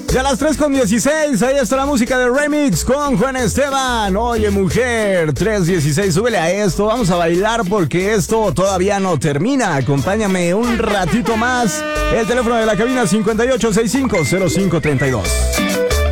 Ya a las 3:16, ahí está la música de Remix con Juan Esteban. Oye, mujer, 3:16, súbele a esto. Vamos a bailar porque esto todavía no termina. Acompáñame un ratito más. El teléfono de la cabina 5865-0532.